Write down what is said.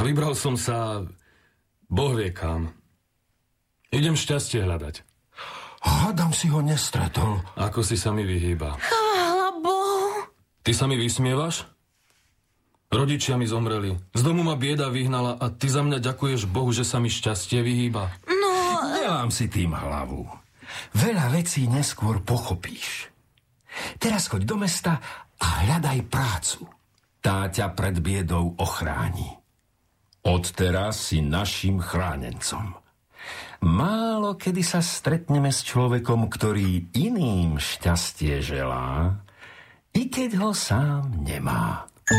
vybral som sa, Boh vie kam. Idem šťastie hľadať. Hádam si ho nestretol. Ako si sa mi vyhýba. Chvála Bohu. Ty sa mi vysmievaš? Rodičia mi zomreli. Z domu ma bieda vyhnala a ty za mňa ďakuješ Bohu, že sa mi šťastie vyhýba. Nelám si tým hlavu. Veľa vecí neskôr pochopíš. Teraz choď do mesta a hľadaj prácu. Tá ťa pred biedou ochráni. Odteraz si našim chránencom. Málo kedy sa stretneme s človekom, ktorý iným šťastie želá, i keď ho sám nemá.